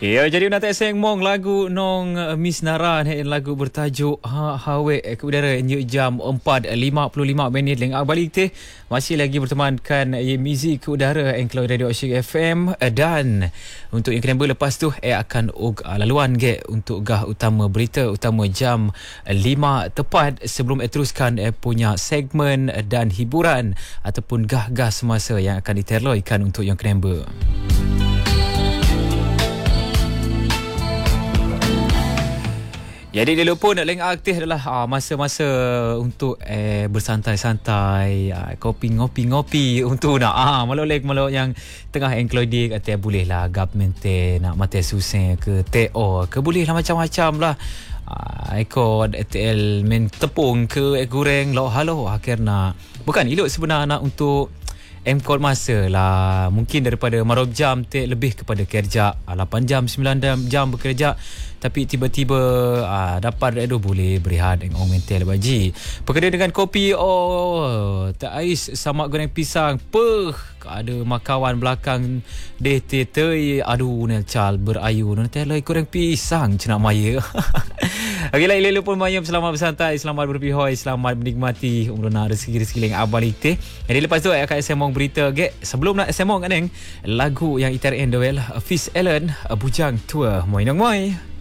Ya, jadi nak seng mong lagu nong Miss Nara lagu bertajuk Hawe ke udara jam 4.55 leng balik teh masih lagi bertemankan muzik ke udara Enclo Radio Asyik FM dan untuk yang kedua lepas tu akan laluan untuk gah utama berita utama jam 5 tepat sebelum teruskan punya segmen dan hiburan ataupun gah semasa yang akan diterloikan untuk yang kedua. Jadi dulu pun leng aktif adalah masa-masa untuk bersantai-santai, kopi ngopi untuk nak malok yang tengah enclodik kata boleh lah government nak mate susah ke TO ke boleh lah macam-macam lah. Ikut ETL men tepung ke goreng lo halo akhirnya bukan elok sebenarnya untuk M-Code masa lah mungkin daripada marob jam lebih kepada kerja 8 jam 9 jam bekerja tapi tiba-tiba dapat boleh berehat dengan mental baji pekerja dengan kopi tak ais sama goreng pisang ada makawan belakang aduh nelcal berayu nanti lah goreng pisang cenak maya. Okeylah ilmu pun mayam selamat bersantai, selamat berpihoi, selamat menikmati umruna rezeki-rezeki yang abalik teh. Jadi lepas tu akan semong berita sebelum nak semong lagu yang ITRN doel Fish Allen Bujang Tua Moi Nong Moi.